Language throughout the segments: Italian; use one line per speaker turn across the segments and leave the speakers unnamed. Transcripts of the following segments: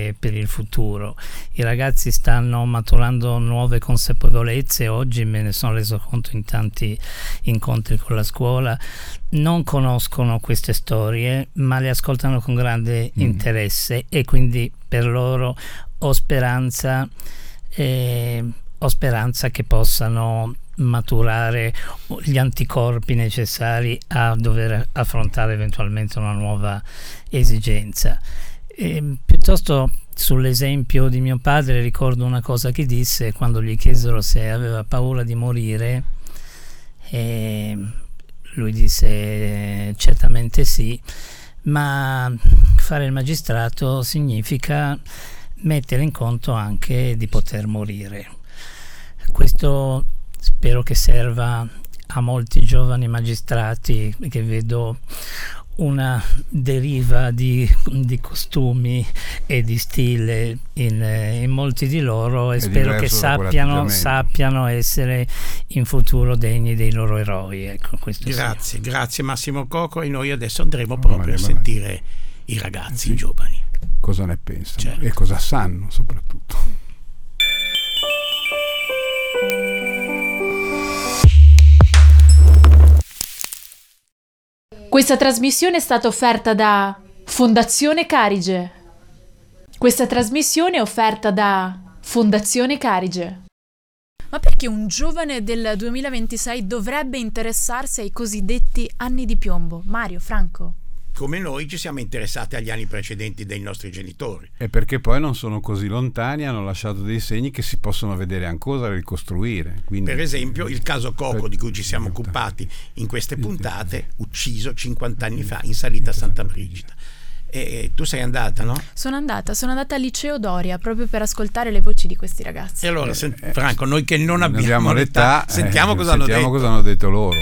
anche per il futuro. I ragazzi stanno maturando nuove consapevolezze, oggi me ne sono reso conto in tanti incontri con la scuola, non conoscono queste storie ma le ascoltano con grande interesse, e quindi per loro ho speranza che possano maturare gli anticorpi necessari a dover affrontare eventualmente una nuova esigenza. Piuttosto, sull'esempio di mio padre, ricordo una cosa che disse quando gli chiesero se aveva paura di morire, e lui disse certamente sì, ma fare il magistrato significa mettere in conto anche di poter morire. Questo spero che serva a molti giovani magistrati, che vedo una deriva di costumi e di stile in molti di loro, e spero che sappiano essere in futuro degni dei loro eroi. Ecco, questo
grazie Massimo Coco, e noi adesso andremo proprio a sentire i ragazzi, i giovani.
Cosa ne pensano e cosa sanno soprattutto.
Questa trasmissione è stata offerta da Fondazione Carige. Questa trasmissione è offerta da Fondazione Carige. Ma perché un giovane del 2026 dovrebbe interessarsi ai cosiddetti anni di piombo? Mario, Franco?
Come noi ci siamo interessati agli anni precedenti dei nostri genitori.
E perché poi non sono così lontani, hanno lasciato dei segni che si possono vedere ancora e ricostruire. Quindi,
per esempio il caso Coco, di cui ci siamo occupati in queste puntate, ucciso 50 anni fa in salita a Santa Brigida. E tu sei andata, no?
Sono andata al liceo Doria proprio per ascoltare le voci di questi ragazzi.
E allora, Franco, noi che non abbiamo l'età, sentiamo cosa
hanno detto loro.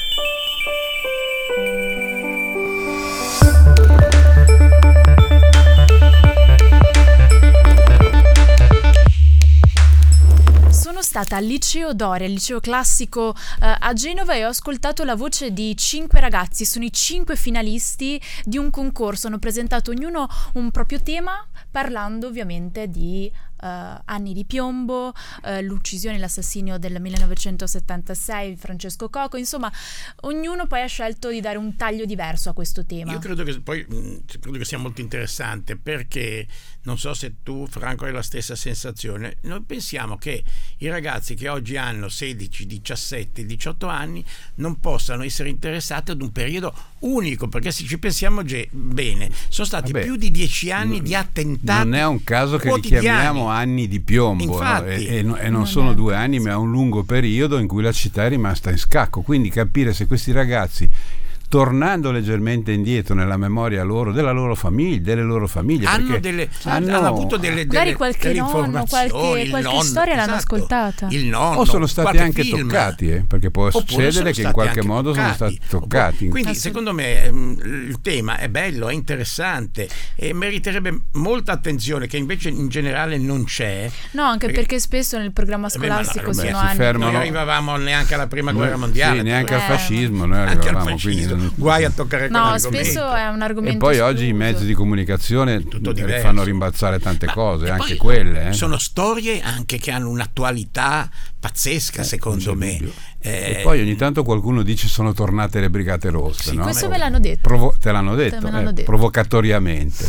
Sono stata al liceo Doria, il liceo classico a Genova, e ho ascoltato la voce di 5 ragazzi. Sono i 5 finalisti di un concorso, hanno presentato ognuno un proprio tema, parlando ovviamente di anni di piombo, l'uccisione e l'assassinio del 1976 Francesco Coco. Insomma, ognuno poi ha scelto di dare un taglio diverso a questo tema.
Io credo che sia molto interessante, perché non so se tu, Franco, hai la stessa sensazione. Noi pensiamo che i ragazzi che oggi hanno 16, 17, 18 anni non possano essere interessati ad un periodo unico, perché se ci pensiamo bene, sono stati più di 10 anni di attentati.
Non è un caso che li chiamiamo anni di piombo.
Infatti,
no? e non sono 2 anni, ma è un lungo periodo in cui la città è rimasta in scacco. Quindi capire se questi ragazzi, tornando leggermente indietro nella memoria della loro famiglia, delle loro famiglie,
hanno avuto
magari qualche nonno, qualche storia l'hanno ascoltata,
il nonno,
o sono stati anche
film
toccati, perché può succedere che in qualche modo sono stati toccati.
Quindi secondo me il tema è bello, è interessante e meriterebbe molta attenzione, che invece in generale non c'è.
No, anche perché spesso nel programma scolastico sono anni.
Non arrivavamo neanche alla prima guerra mondiale,
neanche al fascismo noi arrivavamo, quindi
guai a toccare
spesso è un argomento.
E poi oggi i mezzi di comunicazione fanno rimbalzare tante cose, anche quelle.
Sono storie anche che hanno un'attualità pazzesca, secondo me.
E poi ogni tanto qualcuno dice sono tornate le Brigate Rosse.
Sì,
no?
questo me l'hanno detto.
Te l'hanno detto, provocatoriamente.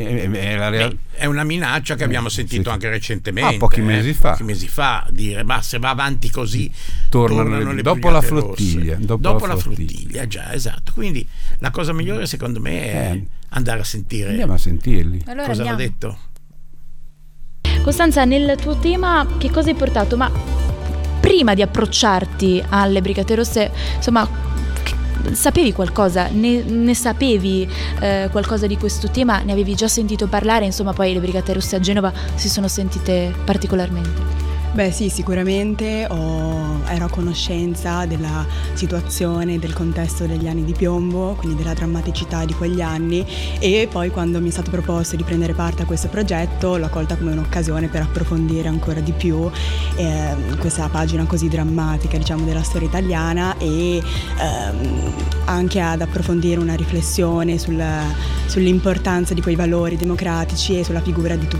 È una minaccia che abbiamo sentito anche recentemente.
Pochi mesi
fa, dire se va avanti così tornano le
dopo la
flottiglia.
flottiglia.
Dopo la flottiglia, già, esatto. Quindi la cosa migliore secondo me è andare a sentire.
Andiamo a sentirli.
Allora
cosa hanno detto.
Costanza, nel tuo tema che cosa hai portato? Ma prima di approcciarti alle Brigate Rosse, insomma, sapevi qualcosa? Ne sapevi qualcosa di questo tema? Ne avevi già sentito parlare? Insomma, poi le Brigate Rosse a Genova si sono sentite particolarmente.
Beh sì, sicuramente ero a conoscenza della situazione, del contesto degli anni di piombo, quindi della drammaticità di quegli anni, e poi quando mi è stato proposto di prendere parte a questo progetto l'ho colta come un'occasione per approfondire ancora di più questa pagina così drammatica, diciamo, della storia italiana, e anche ad approfondire una riflessione sull'importanza di quei valori democratici e sulla figura di tutti